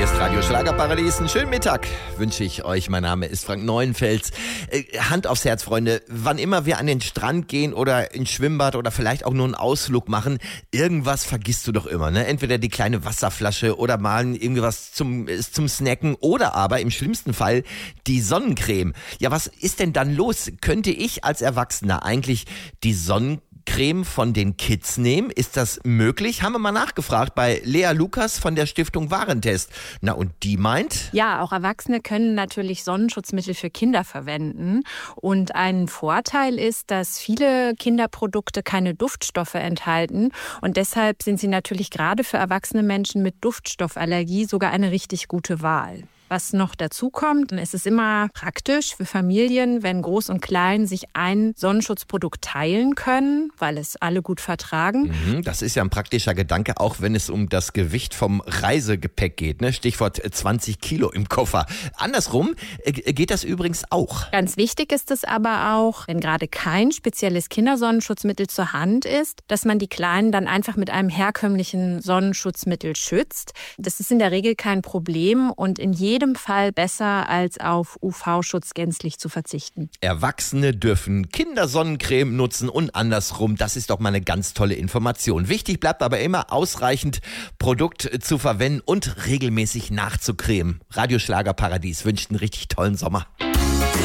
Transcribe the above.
Hier ist Radio Schlagerparadies. Einen schönen Mittag wünsche ich euch. Mein Name ist Frank Neuenfels. Hand aufs Herz, Freunde. Wann immer wir an den Strand gehen oder ins Schwimmbad oder vielleicht auch nur einen Ausflug machen, irgendwas vergisst du doch immer, ne? Entweder die kleine Wasserflasche oder mal irgendwie was zum Snacken oder aber im schlimmsten Fall die Sonnencreme. Ja, was ist denn dann los? Könnte ich als Erwachsener eigentlich die Sonnencreme von den Kids nehmen? Ist das möglich? Haben wir mal nachgefragt bei Lea Lukas von der Stiftung Warentest. Na, und die meint? Ja, auch Erwachsene können natürlich Sonnenschutzmittel für Kinder verwenden. Und ein Vorteil ist, dass viele Kinderprodukte keine Duftstoffe enthalten. Und deshalb sind sie natürlich gerade für erwachsene Menschen mit Duftstoffallergie sogar eine richtig gute Wahl. Was noch dazu kommt, es ist immer praktisch für Familien, wenn Groß und Klein sich ein Sonnenschutzprodukt teilen können, weil es alle gut vertragen. Das ist ja ein praktischer Gedanke, auch wenn es um das Gewicht vom Reisegepäck geht, ne? Stichwort 20 Kilo im Koffer. Andersrum geht das übrigens auch. Ganz wichtig ist es aber auch, wenn gerade kein spezielles Kindersonnenschutzmittel zur Hand ist, dass man die Kleinen dann einfach mit einem herkömmlichen Sonnenschutzmittel schützt. Das ist in der Regel kein Problem und in jedem Fall besser, als auf UV-Schutz gänzlich zu verzichten. Erwachsene dürfen Kindersonnencreme nutzen und andersrum. Das ist doch mal eine ganz tolle Information. Wichtig bleibt aber immer, ausreichend Produkt zu verwenden und regelmäßig nachzucremen. Radio Schlagerparadies wünscht einen richtig tollen Sommer.